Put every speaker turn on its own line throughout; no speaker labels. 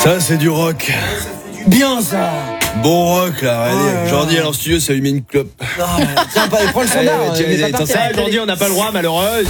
Ça, c'est du rock.
Bien ça.
Bon rock, là. Allez, Jordi, alors, studio, ça lui met une clope.
Tiens, prends le standard.
Ça, Jordi, on n'a pas le droit, malheureuse.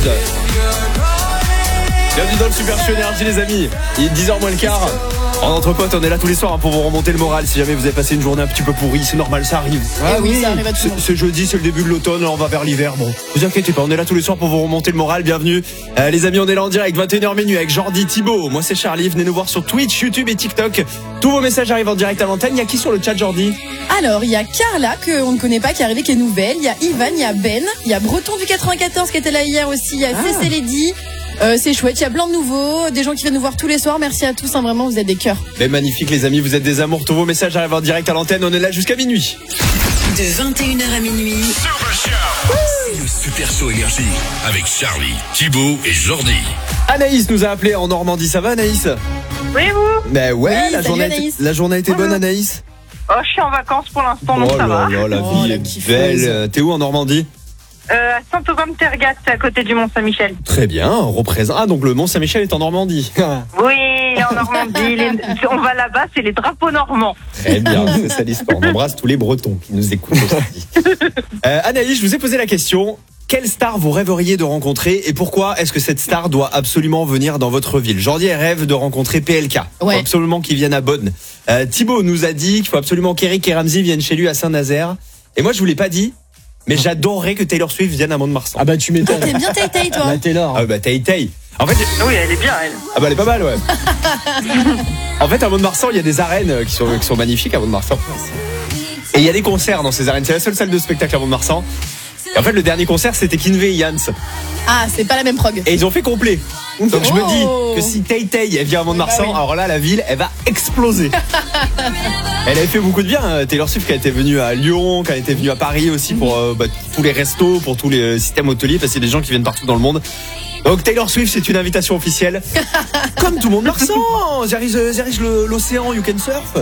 Bienvenue dans le Super Show Énergie, les amis. Il est 10h moins le quart. En entre potes, on est là tous les soirs pour vous remonter le moral. Si jamais vous avez passé une journée un petit peu pourrie, c'est normal, ça arrive.
Ah oui, ça arrive à tout le monde.
C'est jeudi, c'est le début de l'automne, là on va vers l'hiver. Bon, vous inquiétez pas, on est là tous les soirs pour vous remonter le moral. Bienvenue, les amis, on est là en direct 21h minuit avec Jordi, Thibaut. Moi c'est Charlie, venez nous voir sur Twitch, YouTube et TikTok. Tous vos messages arrivent en direct à l'antenne. Il y a qui sur le chat, Jordi?
Alors, il y a Carla, qu'on ne connaît pas, qui est arrivée, qui est nouvelle. Il y a Ivan, il y a Ben, il y a Breton du 94 qui était là hier aussi. Il y a CC Lady. C'est chouette, il y a plein de nouveaux, des gens qui viennent nous voir tous les soirs. Merci à tous, hein, vraiment, vous êtes des cœurs.
Mais magnifique, les amis, vous êtes des amours. Tous vos messages arrivent en direct à l'antenne. On est là jusqu'à minuit.
De 21h à minuit.
Le Super Show Énergie avec Charlie, Thibaut et Jordi.
Anaïs nous a appelé en Normandie. Ça va, Anaïs?
Oui, vous?
Ben ouais,
Oui, salut, Anaïs.
la journée a été bonne, Anaïs?
Oh, je suis en vacances pour l'instant, donc ça va.
La vie
la
est
kiffeuse.
belle. T'es où en Normandie?
À Saint-Aubin-de-Tergat, c'est à côté du Mont-Saint-Michel.
Très bien, on représente. Ah, donc le Mont-Saint-Michel est en Normandie.
Oui, en Normandie. On va là-bas, c'est les drapeaux normands.
Très bien, c'est ça l'histoire. On embrasse tous les Bretons qui nous écoutent aussi. Anaïs, je vous ai posé la question. Quelle star vous rêveriez de rencontrer et pourquoi est-ce que cette star doit absolument venir dans votre ville? Jordi rêve de rencontrer PLK. Il faut absolument qu'il vienne à Bonn. Thibaut nous a dit qu'il faut absolument qu'Eric et Ramsey viennent chez lui à Saint-Nazaire. Et moi, je vous l'ai pas dit, mais j'adorerais que Taylor Swift vienne à Mont-de-Marsan.
Ah bah tu m'étonnes.
T'es bien Tay toi.
La Taylor.
Ah bah Tay. En fait,
Oui, elle est bien, elle.
ah bah elle est pas mal, ouais. En fait, à Mont-de-Marsan, il y a des arènes qui sont magnifiques à Mont-de-Marsan. Et il y a des concerts dans ces arènes. C'est la seule salle de spectacle à Mont-de-Marsan. Et en fait, le dernier concert, c'était Kinvey et Jans.
Ah, c'est pas la même prog.
Et ils ont fait complet. Donc je me dis que si Tay elle vient à Mont-de-Marsan, alors là, la ville, elle va exploser. Elle avait fait beaucoup de bien. Taylor Swift qui a été venue à Lyon, qui a été venue à Paris aussi pour tous les restos, pour tous les systèmes hôteliers, parce qu'il y a des gens qui viennent partout dans le monde. Donc Taylor Swift, c'est une invitation officielle. Comme tout Mont-de-Marsan, there is l'océan, you can surf.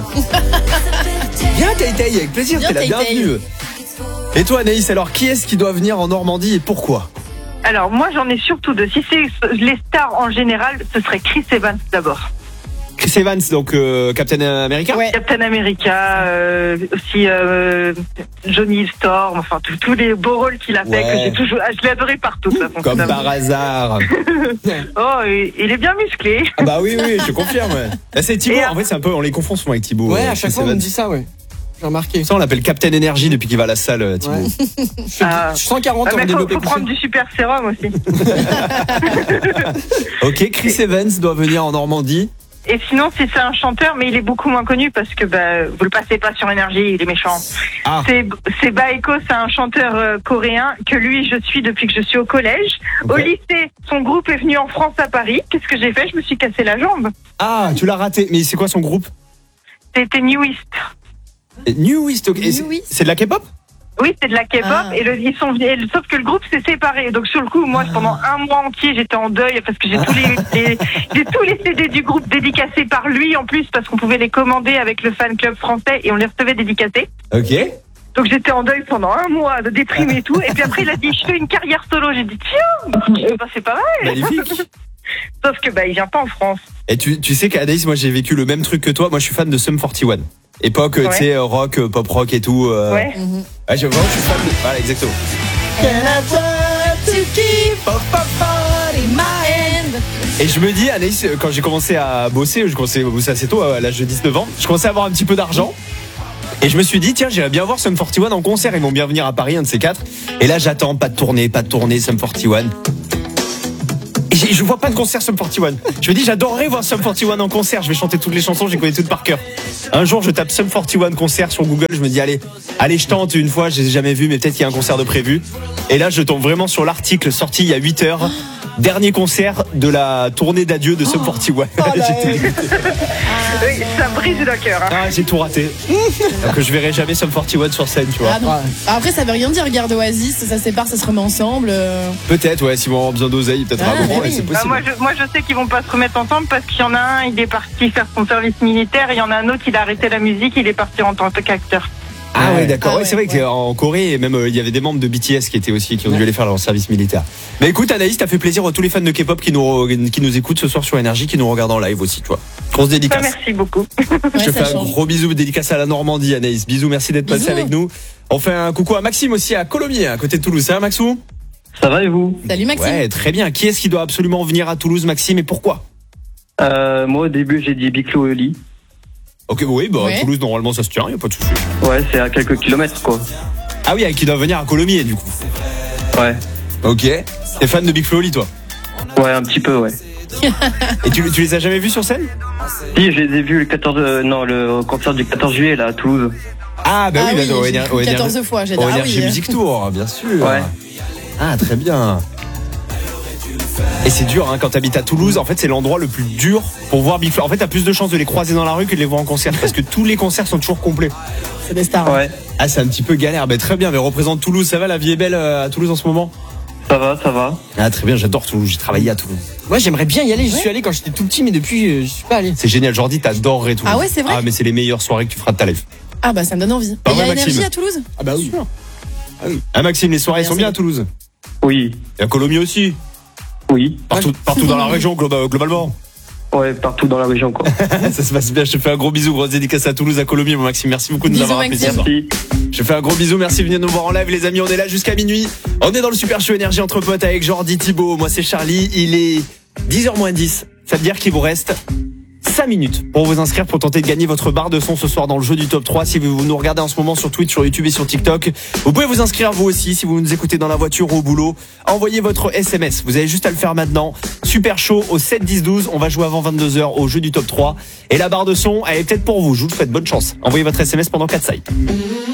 Viens Tay, avec plaisir, t'es la bienvenue. Et toi Anaïs, alors qui est-ce qui doit venir en Normandie et pourquoi?
Alors, moi, j'en ai surtout deux. Si c'est les stars en général, ce serait Chris Evans d'abord.
Chris Evans, donc Captain America.
Ouais.
Captain America, aussi Johnny Storm, enfin tous les beaux rôles qu'il a fait, que j'ai toujours, je l'ai adoré partout. De toute façon,
Comme par hasard.
Oh, il est bien musclé.
Ah bah oui, je confirme. Ouais. Là, c'est Thibaut, en fait c'est un peu, on les confond souvent avec Thibaut.
Ouais, à chaque fois on me dit ça, ouais. J'ai remarqué.
Ça on l'appelle Captain Energy depuis qu'il va à la salle, Thibaut.
Ouais. Je suis 140 en
Mais
développé
faut prendre du super sérum aussi.
Ok, Chris Evans doit venir en Normandie.
Et sinon, si c'est un chanteur, mais il est beaucoup moins connu parce que vous le passez pas sur Énergie, il est méchant.
Ah.
C'est Baeko, c'est un chanteur coréen que lui, je suis depuis que je suis au collège.
Okay.
Au lycée, son groupe est venu en France à Paris. Qu'est-ce que j'ai fait? Je me suis cassé la jambe.
Ah, tu l'as raté. Mais c'est quoi son groupe?
C'était New East.
New East, ok.
New East.
C'est de la K-pop?
Oui, c'est de la K-pop et ils sont venus, sauf que le groupe s'est séparé. Donc sur le coup, moi, pendant un mois entier, j'étais en deuil parce que j'ai tous les CD du groupe dédicacés par lui en plus parce qu'on pouvait les commander avec le fan club français et on les recevait dédicacés.
Ok.
Donc j'étais en deuil pendant un mois, de déprimé et tout. Et puis après, il a dit, je fais une carrière solo. J'ai dit, tiens, c'est pas mal.
Magnifique.
Sauf que il vient pas en France.
Et tu sais qu'Anaïs, moi j'ai vécu le même truc que toi. Moi je suis fan de Sum 41. Époque, tu sais, rock, pop rock et tout.
Ouais.
Ouais, je suis fan de... Voilà, exactement. Et je me dis, Anaïs, quand j'ai commencé à bosser, assez tôt, à l'âge de 19 ans, je commençais à avoir un petit peu d'argent. Et je me suis dit, tiens, j'irais bien voir Sum 41 en concert. Ils vont bien venir à Paris, un de ces quatre. Et là, j'attends, pas de tournée, Sum 41. Et je vois pas de concert Sum 41. Je me dis, j'adorerais voir Sum 41 en concert. Je vais chanter toutes les chansons, je les connais toutes par cœur. Un jour, je tape Sum 41 concert sur Google. Je me dis, allez, je tente une fois. Je les ai jamais vus, mais peut-être qu'il y a un concert de prévu. Et là, je tombe vraiment sur l'article sorti il y a 8 heures. Dernier concert de la tournée d'adieu de Sum 41. J'étais dégoûté.
Oui, ça brise le cœur. Hein.
Ah, j'ai tout raté. Donc je verrai jamais Sum 41 sur scène, tu vois.
Ah, non. Après, ça veut rien dire. Regarde Oasis, ça se sépare, ça se remet ensemble.
Peut-être, ouais, s'ils vont avoir besoin d'oseille, peut-être à un moment,
oui.
c'est possible.
Moi, je sais qu'ils vont pas se remettre ensemble parce qu'il y en a un, il est parti faire son service militaire, et il y en a un autre, il a arrêté la musique, il est parti en tant qu'acteur.
Ah ouais, d'accord.
Ah
ouais, c'est vrai qu'en Corée, même il y avait des membres de BTS qui ont dû aller faire leur service militaire. Mais écoute, Anaïs, t'as fait plaisir à tous les fans de K-pop qui nous écoutent ce soir sur Énergie, qui nous regardent en live aussi, tu vois. Grosse dédicace.
Merci beaucoup.
Je te
Ouais,
fais
ça
un
change.
gros bisou, dédicace à la Normandie, Anaïs. Bisous, merci d'être passé
Bisous.
avec nous. On fait un coucou à Maxime aussi à Colomiers, à côté de Toulouse. Ça va, Maxou?
Ça va et vous?
Salut Maxime.
Ouais, très bien. Qui est-ce qui doit absolument venir à Toulouse, Maxime, et pourquoi?
Moi au début j'ai dit Biclou et Oli.
Ok, oui, bah,
Ouais.
à Toulouse, normalement, ça se tient, y a pas de souci.
Ouais, c'est à quelques kilomètres quoi.
Ah oui, qui doit venir à Colomiers, du coup.
Ouais.
Ok. T'es fan de Big Flo Oli, toi?
Ouais, un petit peu, ouais.
Et tu les as jamais vus sur scène?
Si, je les ai vus le concert du 14 juillet là à Toulouse.
Ah, bah
Ah
oui,
oui,
bah,
j'ai vu 14 fois, j'ai dit,
Au
ah
Energy
oui.
Music Tour, bien sûr.
Ouais.
Ah, très bien. Et c'est dur, hein, quand t'habites à Toulouse, en fait, c'est l'endroit le plus dur pour voir Big Flo. En fait, t'as plus de chances de les croiser dans la rue que de les voir en concert, parce que tous les concerts sont toujours complets.
C'est des stars.
Ouais.
Ah, c'est un petit peu galère. Mais très bien, mais représente Toulouse. Ça va, la vie est belle à Toulouse en ce moment?
Ça va, ça va.
Ah, très bien, j'adore Toulouse. J'ai travaillé à Toulouse.
Moi, j'aimerais bien y aller. J'y suis allé quand j'étais tout petit, mais depuis, je suis pas allé.
C'est génial, Jordi, t'adorerais Toulouse.
Ah ouais, c'est vrai?
Ah, mais c'est les meilleures soirées que tu feras de ta life.
Ah bah ça me donne envie.
Pas
Et il y a
vrai, Maxime?
Énergie à Toulouse?
Ah bah oui.
Ah, Maxime, les soirées
Bien,
sont bien
c'est
à Toulouse.
Oui.
Et à Colomiers aussi.
Oui.
Partout dans la région, globalement.
Ouais, partout dans la région quoi.
Ça se passe bien. Je te fais un gros bisou. Grosse dédicace à Toulouse, à Colomiers, mon Maxime. Merci beaucoup de nous
Bisous,
avoir appelés ce
Maxime.
soir.
Merci.
Je fais un gros bisou, merci de venir nous voir en live les amis, on est là jusqu'à minuit. On est dans le Super Show Énergie entre potes avec Jordi, Thibaut, moi c'est Charlie, il est 10h moins 10. Ça veut dire qu'il vous reste 5 minutes pour vous inscrire pour tenter de gagner votre barre de son ce soir dans le jeu du top 3. Si vous nous regardez en ce moment sur Twitch, sur YouTube et sur TikTok, vous pouvez vous inscrire vous aussi si vous nous écoutez dans la voiture ou au boulot. Envoyez votre SMS, vous avez juste à le faire maintenant. Super Show au 7 10 12, on va jouer avant 22h au jeu du top 3. Et la barre de son, elle est peut-être pour vous, je vous le souhaite bonne chance. Envoyez votre SMS pendant 4 sites.